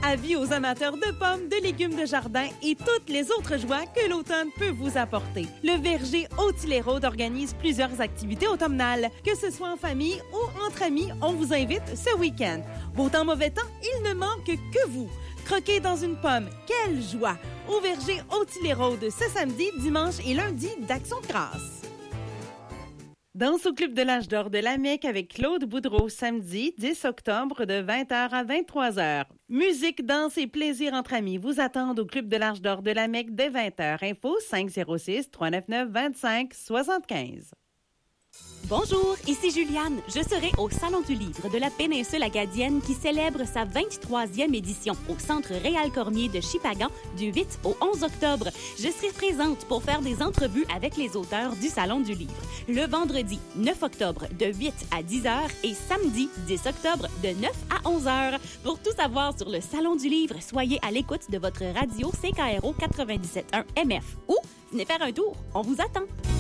Avis aux amateurs de pommes, de légumes de jardin et toutes les autres joies que l'automne peut vous apporter. Le verger Haut-Hilaire-Rôde organise plusieurs activités automnales. Que ce soit en famille ou entre amis, on vous invite ce week-end. Beau temps, mauvais temps, il ne manque que vous. Croquer dans une pomme, quelle joie! Au verger Haut-Hilaire-Rôde ce samedi, dimanche et lundi d'Action de grâce. Danse au Club de l'Âge d'Or de la Mecque avec Claude Boudreau, samedi 10 octobre de 20h à 23h. Musique, danse et plaisir entre amis vous attendent au Club de l'Âge d'Or de la Mecque dès 20h. Info 506-399-2575. Bonjour, ici Juliane. Je serai au Salon du Livre de la péninsule acadienne qui célèbre sa 23e édition au Centre Réal Cormier de Shippagan du 8 au 11 octobre. Je serai présente pour faire des entrevues avec les auteurs du Salon du Livre. Le vendredi 9 octobre de 8 à 10h et samedi 10 octobre de 9 à 11h. Pour tout savoir sur le Salon du Livre, soyez à l'écoute de votre radio CKRO 97.1 MF ou venez faire un tour. On vous attend.